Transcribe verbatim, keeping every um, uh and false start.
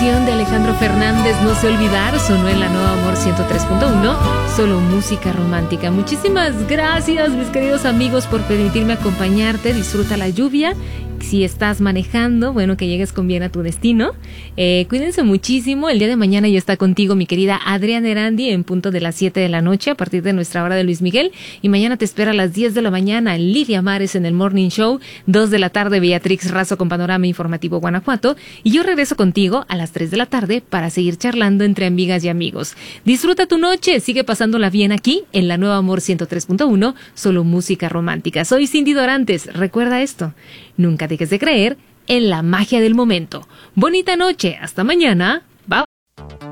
canción de Alejandro Fernández, No sé olvidar, sonó en la Nueva Amor ciento tres punto uno, solo música romántica. Muchísimas gracias, mis queridos amigos, por permitirme acompañarte. Disfruta la lluvia. Si estás manejando, bueno, que llegues con bien a tu destino. Eh, cuídense muchísimo. El día de mañana ya está contigo mi querida Adriana Erandi en punto de las siete de la noche a partir de nuestra hora de Luis Miguel. Y mañana te espera a las diez de la mañana Lidia Mares en el Morning Show. dos de la tarde Beatrix Razo con Panorama Informativo Guanajuato. Y yo regreso contigo a las tres de la tarde para seguir charlando entre amigas y amigos. Disfruta tu noche. Sigue pasándola bien aquí en la Nueva Amor ciento tres punto uno. Solo música romántica. Soy Cindy Dorantes. Recuerda esto. Nunca dejes de creer en la magia del momento. Bonita noche. Hasta mañana.